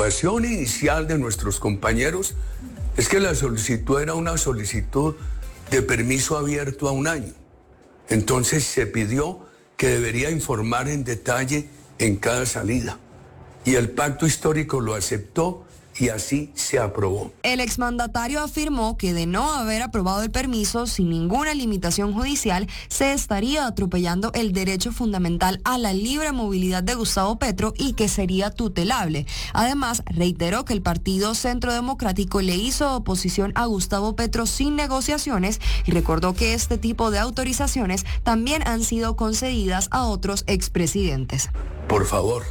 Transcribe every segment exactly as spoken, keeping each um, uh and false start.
preocupación inicial de nuestros compañeros es que la solicitud era una solicitud de permiso abierto a un año. Entonces se pidió que debería informar en detalle en cada salida. Y el pacto histórico lo aceptó y así se aprobó. El exmandatario afirmó que de no haber aprobado el permiso sin ninguna limitación judicial, se estaría atropellando el derecho fundamental a la libre movilidad de Gustavo Petro y que sería tutelable. Además, reiteró que el Partido Centro Democrático le hizo oposición a Gustavo Petro sin negociaciones y recordó que este tipo de autorizaciones también han sido concedidas a otros expresidentes. Por favor,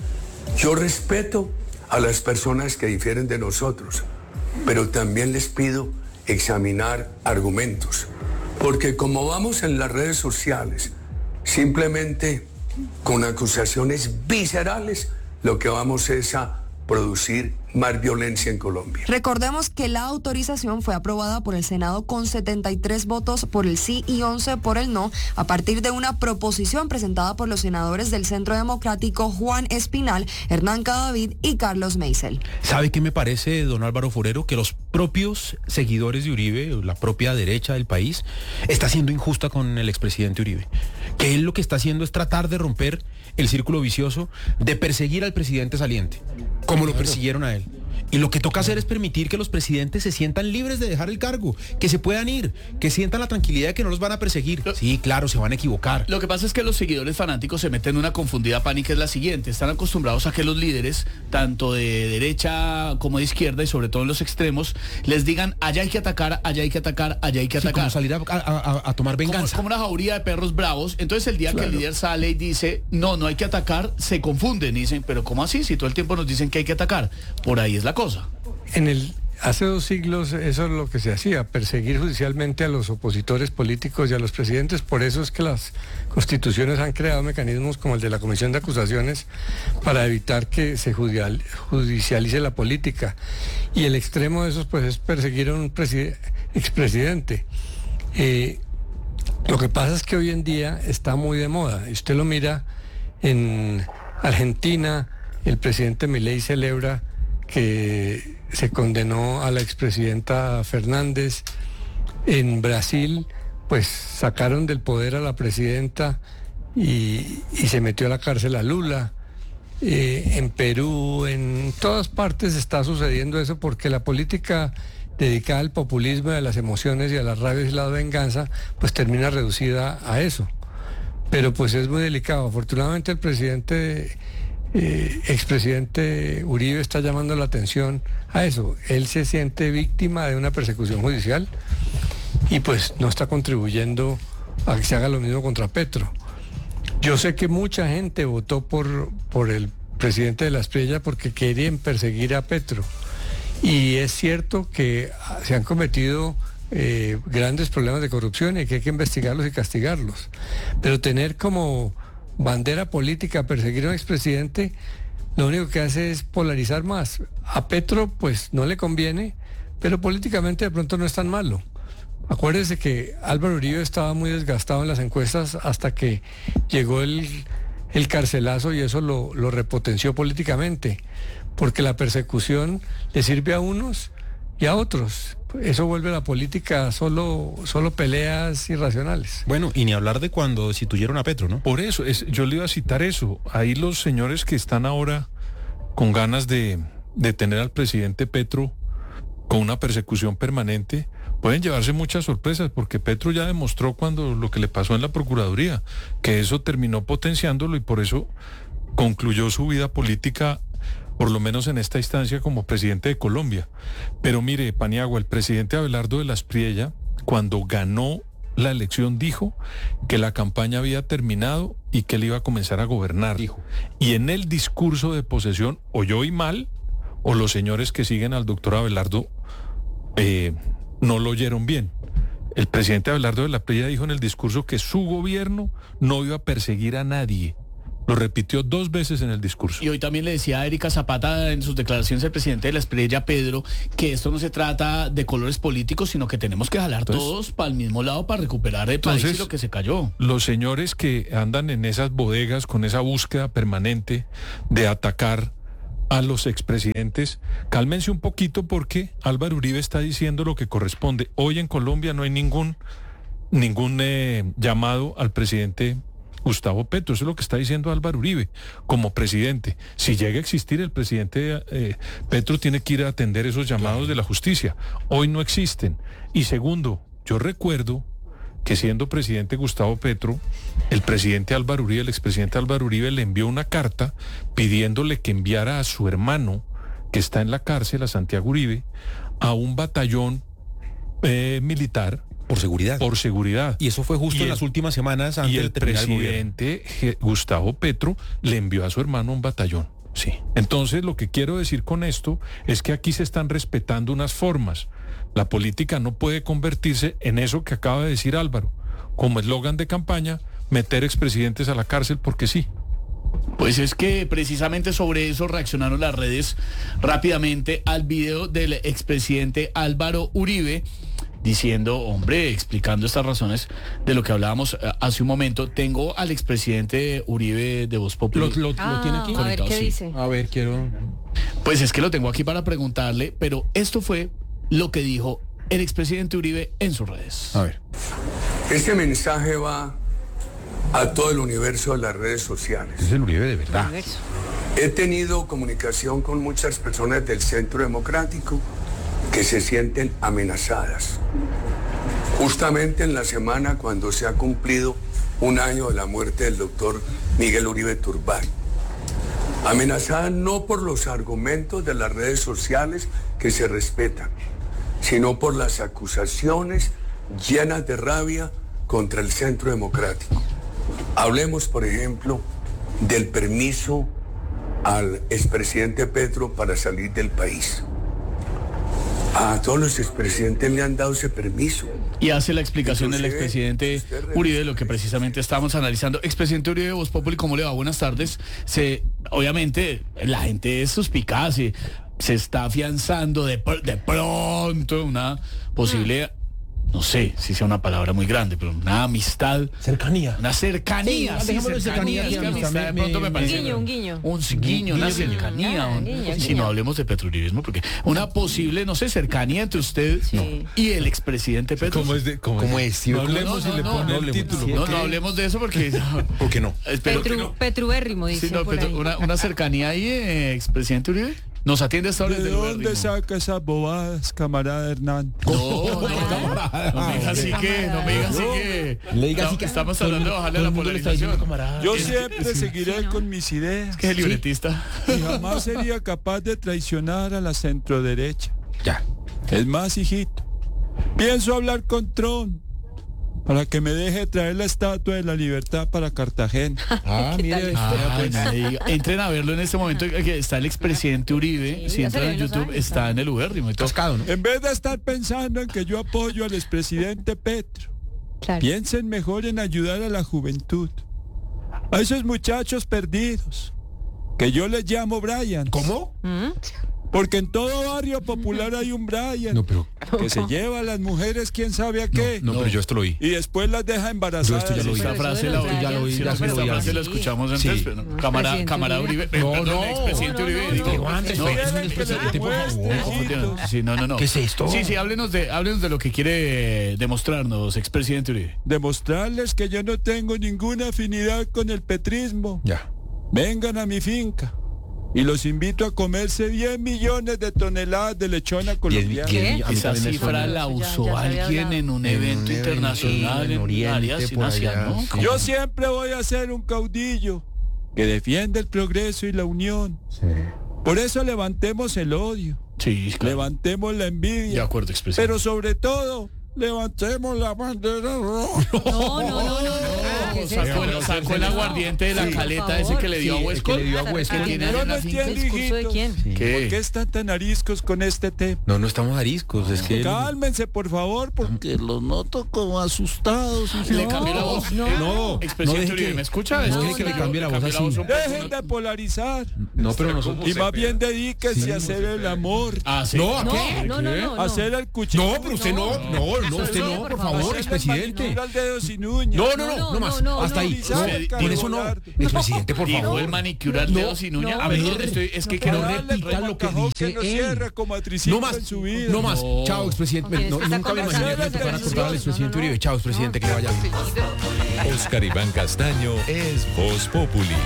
yo respeto a las personas que difieren de nosotros, pero también les pido examinar argumentos, porque como vamos en las redes sociales, simplemente con acusaciones viscerales, lo que vamos es a producir más violencia en Colombia. Recordemos que la autorización fue aprobada por el Senado con setenta y tres votos por el sí y once por el no, a partir de una proposición presentada por los senadores del Centro Democrático Juan Espinal, Hernán Cadavid y Carlos Meisel. ¿Sabe qué me parece, don Álvaro Forero? Que los propios seguidores de Uribe, la propia derecha del país, está siendo injusta con el expresidente Uribe. Que él lo que está haciendo es tratar de romper el círculo vicioso de perseguir al presidente saliente, como lo persiguieron a él. Y lo que toca hacer es permitir que los presidentes se sientan libres de dejar el cargo, que se puedan ir, que sientan la tranquilidad de que no los van a perseguir. Sí, claro, se van a equivocar. Lo que pasa es que los seguidores fanáticos se meten en una confundida pánica, es la siguiente. Están acostumbrados a que los líderes, tanto de derecha como de izquierda y sobre todo en los extremos, les digan allá hay que atacar, allá hay que atacar, allá hay que sí, atacar. Como salir a, a, a tomar venganza. Como, como una jauría de perros bravos. Entonces el día claro. que el líder sale y dice no, no hay que atacar, se confunden y dicen, pero ¿cómo así? Si todo el tiempo nos dicen que hay que atacar. Por ahí es la cosa. En el, hace dos siglos eso es lo que se hacía, perseguir judicialmente a los opositores políticos y a los presidentes. Por eso es que las constituciones han creado mecanismos como el de la Comisión de Acusaciones para evitar que se judicial, judicialice la política. Y el extremo de esos pues es perseguir a un preside, expresidente. Eh, lo que pasa es que hoy en día está muy de moda. Y usted lo mira en Argentina, el presidente Milei celebra que se condenó a la expresidenta Fernández. En Brasil, pues sacaron del poder a la presidenta y, y se metió a la cárcel a Lula. Eh, en Perú, en todas partes está sucediendo eso porque la política dedicada al populismo, a las emociones y a las rabias y la venganza, pues termina reducida a eso. Pero pues es muy delicado. Afortunadamente el presidente... Eh, expresidente Uribe está llamando la atención a eso. Él se siente víctima de una persecución judicial y pues no está contribuyendo a que se haga lo mismo contra Petro. Yo sé que mucha gente votó por, por el presidente de la Espriella porque querían perseguir a Petro y es cierto que se han cometido eh, grandes problemas de corrupción y que hay que investigarlos y castigarlos, pero tener como bandera política perseguir a un expresidente, lo único que hace es polarizar más. A Petro pues no le conviene, pero políticamente de pronto no es tan malo. Acuérdese que Álvaro Uribe estaba muy desgastado en las encuestas hasta que llegó el, el carcelazo y eso lo, lo repotenció políticamente, porque la persecución le sirve a unos y a otros. Eso vuelve a la política solo, solo peleas irracionales. Bueno, y ni hablar de cuando destituyeron a Petro, ¿no? Por eso, es, yo le iba a citar eso. Ahí los señores que están ahora con ganas de, de tener al presidente Petro con una persecución permanente, pueden llevarse muchas sorpresas, porque Petro ya demostró cuando lo que le pasó en la Procuraduría, que eso terminó potenciándolo y por eso concluyó su vida política, por lo menos en esta instancia, como presidente de Colombia. Pero mire, Paniagua, el presidente Abelardo de la Espriella, cuando ganó la elección, dijo que la campaña había terminado y que él iba a comenzar a gobernar. Dijo. Y en el discurso de posesión, o yo oí mal, o los señores que siguen al doctor Abelardo eh, no lo oyeron bien. El presidente Abelardo de la Espriella dijo en el discurso que su gobierno no iba a perseguir a nadie. Lo repitió dos veces en el discurso. Y hoy también le decía a Erika Zapata en sus declaraciones el presidente de la Espriella, Pedro, que esto no se trata de colores políticos, sino que tenemos que jalar entonces, todos para el mismo lado para recuperar el país y lo que se cayó. Los señores que andan en esas bodegas con esa búsqueda permanente de atacar a los expresidentes, cálmense un poquito porque Álvaro Uribe está diciendo lo que corresponde. Hoy en Colombia no hay ningún, ningún eh, llamado al presidente Gustavo Petro. Eso es lo que está diciendo Álvaro Uribe como presidente. Si llega a existir, el presidente eh, Petro tiene que ir a atender esos llamados de la justicia. Hoy no existen. Y segundo, yo recuerdo que siendo presidente Gustavo Petro, el presidente Álvaro Uribe, el expresidente Álvaro Uribe, le envió una carta pidiéndole que enviara a su hermano, que está en la cárcel, a Santiago Uribe, a un batallón eh, militar. Por seguridad. Por seguridad. Y eso fue justo y en el, las últimas semanas antes y el de terminar presidente el Gustavo Petro le envió a su hermano un batallón. Sí. Entonces, lo que quiero decir con esto es que aquí se están respetando unas formas. La política no puede convertirse en eso que acaba de decir Álvaro, como eslogan de campaña, meter expresidentes a la cárcel porque sí. Pues es que precisamente sobre eso reaccionaron las redes rápidamente al video del expresidente Álvaro Uribe, diciendo, hombre, explicando estas razones de lo que hablábamos hace un momento. Tengo al expresidente Uribe de Voz Popular. ¿Lo, lo, ah, lo tiene aquí? A ver, ¿qué sí. dice? A ver, quiero... Pues es que lo tengo aquí para preguntarle, pero esto fue lo que dijo el expresidente Uribe en sus redes. A ver. Este mensaje va a todo el universo de las redes sociales. Es el Uribe de verdad. He tenido comunicación con muchas personas del Centro Democrático que se sienten amenazadas. Justamente en la semana cuando se ha cumplido un año de la muerte del doctor Miguel Uribe Turbay. Amenazadas no por los argumentos de las redes sociales que se respetan, sino por las acusaciones llenas de rabia contra el Centro Democrático. Hablemos, por ejemplo, del permiso al expresidente Petro para salir del país. A todos los expresidentes le han dado ese permiso. Y hace la explicación del Inclusive, expresidente usted Uribe de lo que precisamente estábamos analizando. Expresidente Uribe, Voz Populi, ¿cómo le va? Buenas tardes. Se, obviamente, la gente es suspicaz y se está afianzando de, de pronto una posible... No sé si sea una palabra muy grande, pero una amistad. Cercanía. Una cercanía. Sí, Sí, dejémoslo de cercanía, cercanía. Es que que amistad me- de pronto me me- parece. Un guiño, un guiño. Un guiño, una Guiño, guiño. cercanía. Ah, un- guiño, Si guiño. no hablemos de petrolirismo, porque una posible, no sé, cercanía entre usted Sí. y el expresidente Petro. ¿Cómo es? De, cómo ¿Cómo es? es? Sí, No ¿cómo? hablemos No, y le no, pone no el hablemos. título. No, no hablemos de eso porque... ¿Por qué no? Espero que Petru, no. Petrubérrimo, dice Sí, no, por Petro, ahí. una, una cercanía ahí, eh, expresidente Uribe. Nos atiende hasta ahora ¿De desde el dónde Ubérrimo. saca esas bobadas, camarada Hernán? No, no, no me diga así que, no me diga así que. Le diga así que Estamos todo el hablando de mundo- bajarle todo la el mundo le está diciendo polarización. camarada. Yo Es- siempre seguiré con mis ideas Que es el libretista. y jamás sería capaz de traicionar a la centroderecha. Ya. Es más, hijito, pienso hablar con Trump para que me deje traer la Estatua de la Libertad para Cartagena. Ah, mire. Ah, pues, no me diga. Entren a verlo en este momento, que está el expresidente Uribe. Sí, Si ya entran se en ven los YouTube, años, está ¿no? en el Ubérrimo y todo. Cascado, ¿no? En vez de estar pensando en que yo apoyo al expresidente Petro, Claro. piensen mejor en ayudar a la juventud, a esos muchachos perdidos, que yo les llamo Brian. ¿Cómo? ¿Mm? Porque en todo barrio popular hay un Brian No, pero... que se lleva a las mujeres quién sabe a qué No, pero yo esto lo oí. y después las deja embarazadas. Yo esto ya lo oí. Esta Pero frase eso de la los oí, ya lo oí, Sí, ya no, se pero lo esta oí frase antes. la escuchamos antes, Sí. pero no. No, Cámara, expresidente cámara Uribe. Uribe. No, Perdón, no. expresidente No, no, Uribe. no, digo. no. Aguante, No, espere, ¿Quieren es un que les expresidente, por demuestre, favor. hijitos? Sí, no, no, no. ¿Qué es esto? Sí, sí, háblenos de, háblenos de lo que quiere demostrarnos, expresidente Uribe. Demostrarles que yo no tengo ninguna afinidad con el petrismo. Ya. Vengan a mi finca y los invito a comerse diez millones de toneladas de lechona colombiana. diez ¿Qué? millones. A mí Esa también me cifra suena. la Ya- usó ya se había alguien hablado. en un En evento un evento internacional en en Oriente, áreas por Asia, allá, ¿no? sí. ¿Cómo? Yo siempre voy a ser un caudillo que defiende el progreso y la unión. Por eso levantemos el odio, Sí, claro. levantemos la De envidia, acuerdo, expresidente. pero sobre todo levantemos la bandera roja. No, no, no, no, no. ¿Qué es Sacó, esto? el, sacó el aguardiente de la Sí. caleta Por ese favor. que le dio Sí, a el que Huesco. le dio a Huesco. Que tiene Yo en no la finca. entiendo, ¿Discurso de hijitos. quién? ¿Qué? ¿Por qué están tan ariscos con este tema? No, no estamos ariscos, es que... Cálmense, por favor, porque los noto como asustados. Le cambió la voz. no. Eh, No, expresidente no deje Uribe, que- ¿me escucha? no Es deje que le cambie la voz así. un poco, Dejen ¿no? de polarizar No, pero nosotros... y más bien dedíquense a hacer el amor, Ah, sí. No, ¿a No, qué? no, no, no, a no. hacer el cuchillo. No, pero usted no, no, no, usted no, por favor, Hacer la expresidente. manicura al dedo sin uñas. No, no, no, no más. no, hasta no. ahí. Utilizar No, el por eso no. carbolar. Expresidente, por Dijo favor. el manicurar No, dedos sin uña. no, a Perdón, ver, estoy- es que no creo Para repita darle lo que remolcajón, dice no él. cierre como a Triciclo No más, en su vida. no más. No. Chao, expresidente. Aunque No, usted está nunca me conversando imaginé que de me tocara televisión. cortar al expresidente No, no, no. Uribe. Chao, expresidente, que le vaya bien. Oscar Iván Castaño es Voz Populi.